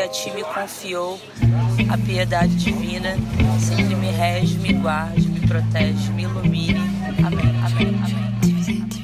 a ti me confiou a piedade divina, sempre me rege, me guarde, me protege, me ilumine. Amém.